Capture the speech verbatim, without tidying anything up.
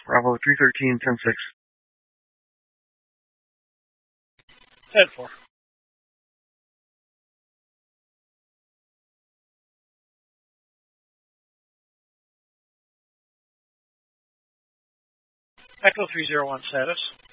Bravo three thirteen, ten six. ten four. Echo three zero one status.